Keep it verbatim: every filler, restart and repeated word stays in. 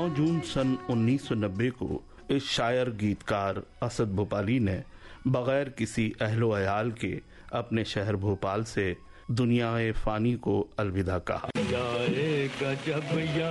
नौ जून सन उन्नीस सौ नब्बे को इस शायर गीतकार असद भोपाली ने बगैर किसी अहलो अयाल के अपने शहर भोपाल से दुनिया फानी को अलविदा कहा।